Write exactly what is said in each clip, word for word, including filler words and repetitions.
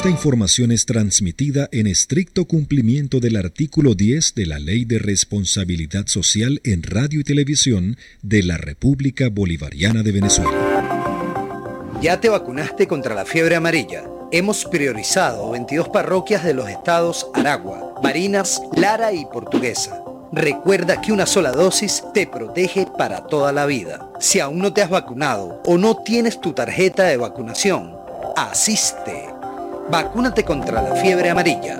Esta información es transmitida en estricto cumplimiento del artículo diez de la Ley de Responsabilidad Social en Radio y Televisión de la República Bolivariana de Venezuela. ¿Ya te vacunaste contra la fiebre amarilla? Hemos priorizado veintidós parroquias de los estados Aragua, Barinas, Lara y Portuguesa. Recuerda que una sola dosis te protege para toda la vida. Si aún no te has vacunado o no tienes tu tarjeta de vacunación, asiste. Vacúnate contra la fiebre amarilla.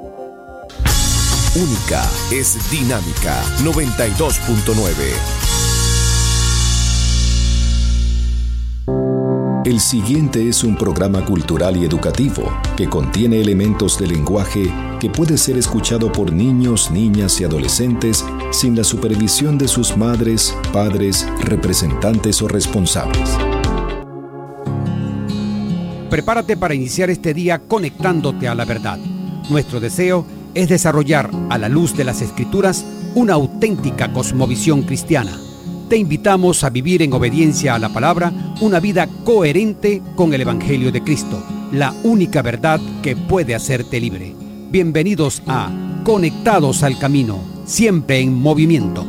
Única es Dinámica noventa y dos punto nueve. El siguiente es un programa cultural y educativo que contiene elementos de lenguaje que puede ser escuchado por niños, niñas y adolescentes sin la supervisión de sus madres, padres, representantes o responsables. Prepárate para iniciar este día conectándote a la verdad. Nuestro deseo es desarrollar, a la luz de las Escrituras, una auténtica cosmovisión cristiana. Te invitamos a vivir en obediencia a la palabra una vida coherente con el Evangelio de Cristo, la única verdad que puede hacerte libre. Bienvenidos a Conectados al Camino, siempre en movimiento.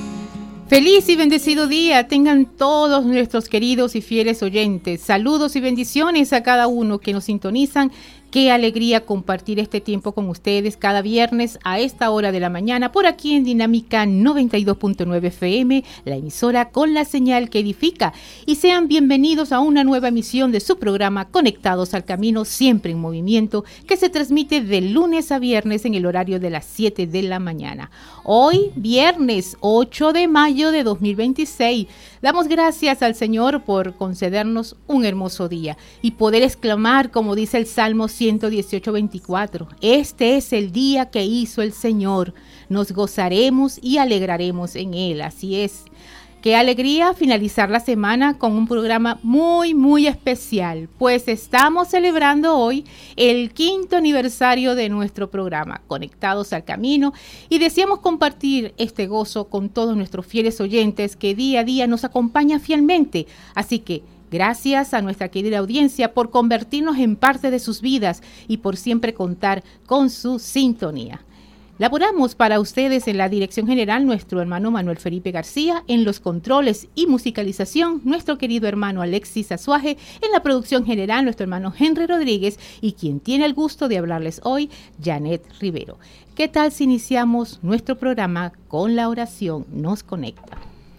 Feliz y bendecido día tengan todos nuestros queridos y fieles oyentes. Saludos y bendiciones a cada uno que nos sintonizan. Qué alegría compartir este tiempo con ustedes cada viernes a esta hora de la mañana por aquí en Dinámica noventa y dos punto nueve F M, la emisora con la señal que edifica. Y sean bienvenidos a una nueva emisión de su programa Conectados al Camino, siempre en movimiento, que se transmite de lunes a viernes en el horario de las siete de la mañana. Hoy, viernes ocho de mayo de dos mil veintiséis, damos gracias al Señor por concedernos un hermoso día y poder exclamar, como dice el Salmo ciento dieciocho, veinticuatro, este es el día que hizo el Señor, nos gozaremos y alegraremos en él. Así es. Qué alegría finalizar la semana con un programa muy, muy especial, pues estamos celebrando hoy el quinto aniversario de nuestro programa, Conectados al Camino, y deseamos compartir este gozo con todos nuestros fieles oyentes que día a día nos acompañan fielmente. Así que gracias a nuestra querida audiencia por convertirnos en parte de sus vidas y por siempre contar con su sintonía. Laboramos para ustedes en la dirección general nuestro hermano Manuel Felipe García, en los controles y musicalización nuestro querido hermano Alexis Azuaje, en la producción general nuestro hermano Henry Rodríguez y quien tiene el gusto de hablarles hoy, Janet Rivero. ¿Qué tal si iniciamos nuestro programa con la oración? Nos conecta.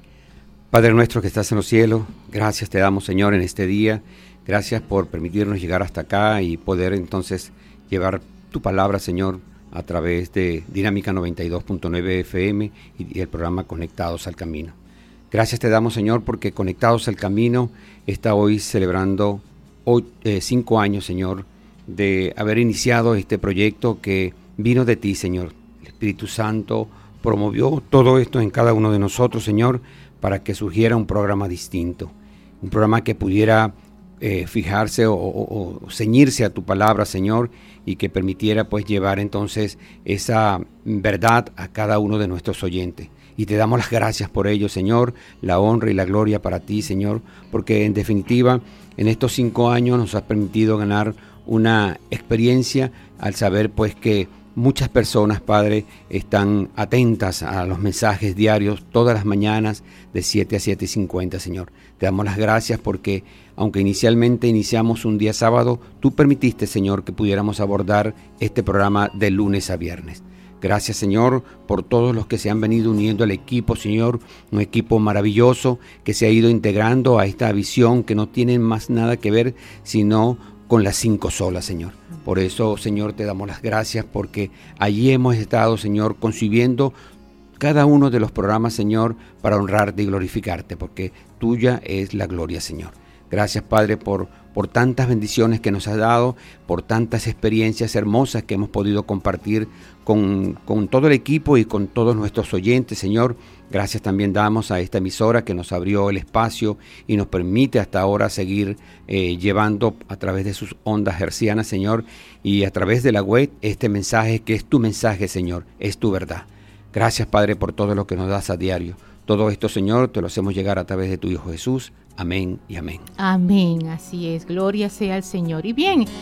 Padre nuestro que estás en los cielos, gracias te damos, Señor, en este día. Gracias por permitirnos llegar hasta acá y poder entonces llevar tu palabra, Señor, a través de Dinámica noventa y dos punto nueve F M y el programa Conectados al Camino. Gracias te damos, Señor, porque Conectados al Camino está hoy celebrando hoy, eh, cinco años, Señor, de haber iniciado este proyecto que vino de ti, Señor. El Espíritu Santo promovió todo esto en cada uno de nosotros, Señor, para que surgiera un programa distinto, un programa que pudiera eh, fijarse o, o, o ceñirse a tu palabra, Señor, y que permitiera pues llevar entonces esa verdad a cada uno de nuestros oyentes. Y te damos las gracias por ello, Señor, la honra y la gloria para ti, Señor, porque en definitiva en estos cinco años nos has permitido ganar una experiencia al saber pues que muchas personas, Padre, están atentas a los mensajes diarios todas las mañanas de siete a siete y cincuenta, Señor. Te damos las gracias porque, aunque inicialmente iniciamos un día sábado, tú permitiste, Señor, que pudiéramos abordar este programa de lunes a viernes. Gracias, Señor, por todos los que se han venido uniendo al equipo, Señor, un equipo maravilloso que se ha ido integrando a esta visión que no tiene más nada que ver sino con las cinco solas, Señor. Por eso, Señor, te damos las gracias porque allí hemos estado, Señor, concibiendo cada uno de los programas, Señor, para honrarte y glorificarte, porque tuya es la gloria, Señor. Gracias, Padre, por, por tantas bendiciones que nos has dado, por tantas experiencias hermosas que hemos podido compartir con, con todo el equipo y con todos nuestros oyentes, Señor. Gracias también damos a esta emisora que nos abrió el espacio y nos permite hasta ahora seguir eh, llevando a través de sus ondas hercianas, Señor, y a través de la web este mensaje que es tu mensaje, Señor, es tu verdad. Gracias, Padre, por todo lo que nos das a diario. Todo esto, Señor, te lo hacemos llegar a través de tu Hijo Jesús. Amén y amén. Amén, así es. Gloria sea al Señor. Y bien,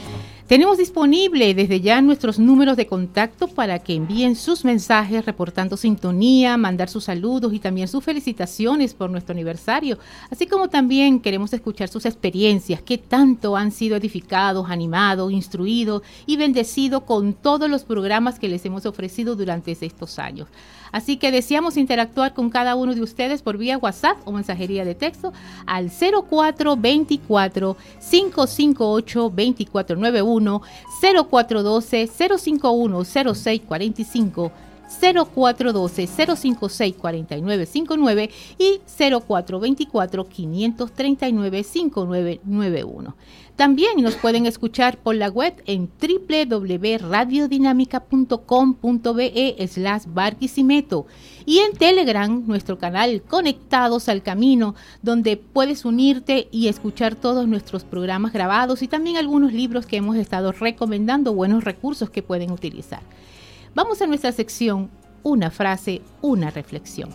Tenemos disponible desde ya nuestros números de contacto para que envíen sus mensajes reportando sintonía, mandar sus saludos y también sus felicitaciones por nuestro aniversario, así como también queremos escuchar sus experiencias, qué tanto han sido edificados, animados, instruidos y bendecidos con todos los programas que les hemos ofrecido durante estos años. Así que deseamos interactuar con cada uno de ustedes por vía WhatsApp o mensajería de texto al cero cuatro veinticuatro, cinco cinco ocho, veinticuatro noventa y uno, cero cuatro doce, cero cinco uno, cero seis cuarenta y cinco, cero cuatro doce, cero cinco seis, cuarenta y nueve cincuenta y nueve y cero cuatro veinticuatro, quinientos treinta y nueve, cincuenta y nueve noventa y uno. También nos pueden escuchar por la web en doble u doble u doble u punto radiodinámica punto com punto be slash Barquisimeto y en Telegram, nuestro canal Conectados al Camino, donde puedes unirte y escuchar todos nuestros programas grabados y también algunos libros que hemos estado recomendando, buenos recursos que pueden utilizar. Vamos a nuestra sección, una frase, una reflexión.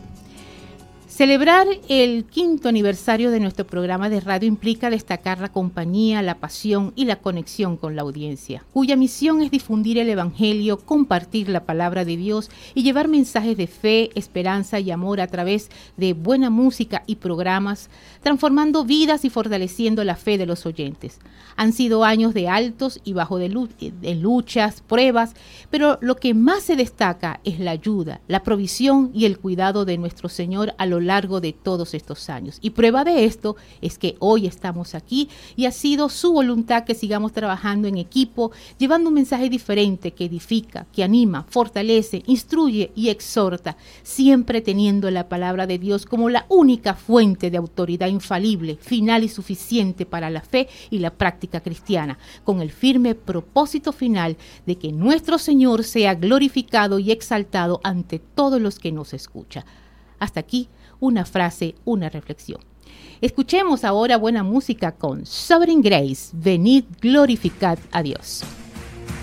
Celebrar el quinto aniversario de nuestro programa de radio implica destacar la compañía, la pasión y la conexión con la audiencia, cuya misión es difundir el Evangelio, compartir la palabra de Dios y llevar mensajes de fe, esperanza y amor a través de buena música y programas, transformando vidas y fortaleciendo la fe de los oyentes. Han sido años de altos y bajos de, de luchas, pruebas, pero lo que más se destaca es la ayuda, la provisión y el cuidado de nuestro Señor a lo largo de todos estos años. Y prueba de esto es que hoy estamos aquí y ha sido su voluntad que sigamos trabajando en equipo, llevando un mensaje diferente que edifica, que anima, fortalece, instruye y exhorta, siempre teniendo la palabra de Dios como la única fuente de autoridad infalible, final y suficiente para la fe y la práctica cristiana, con el firme propósito final de que nuestro Señor sea glorificado y exaltado ante todos los que nos escuchan. Hasta aquí una frase, una reflexión. Escuchemos ahora buena música con Sovereign Grace. Venid, glorificad a Dios.